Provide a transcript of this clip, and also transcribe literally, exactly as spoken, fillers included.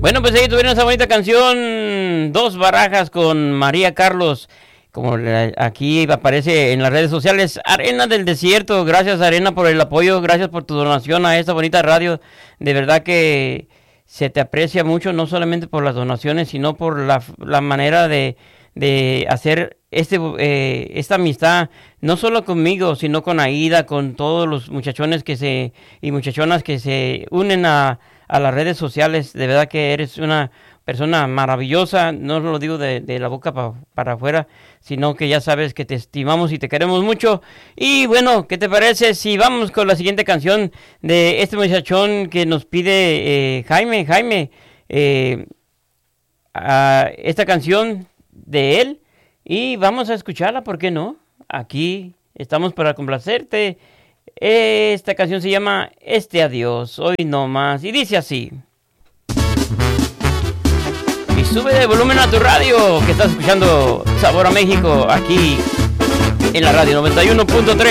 Bueno, pues ahí tuvieron esa bonita canción, Dos Barajas con María Carlos, como la, aquí aparece en las redes sociales, Arena del Desierto. Gracias, Arena, por el apoyo, gracias por tu donación a esta bonita radio. De verdad que se te aprecia mucho, no solamente por las donaciones, sino por la, la manera de, de hacer este eh, esta amistad, no solo conmigo, sino con Aida, con todos los muchachones que se y muchachonas que se unen a, a las redes sociales. De verdad que eres una persona maravillosa, no lo digo de, de la boca pa, para afuera, sino que ya sabes que te estimamos y te queremos mucho. Y bueno, ¿qué te parece si vamos con la siguiente canción de este muchachón que nos pide eh, Jaime? Jaime, eh, a esta canción de él, y vamos a escucharla, ¿por qué no? Aquí estamos para complacerte. Esta canción se llama Este Adiós, hoy no más, y dice así. Y sube de volumen a tu radio, que estás escuchando Sabor a México, aquí en la radio noventa y uno punto tres.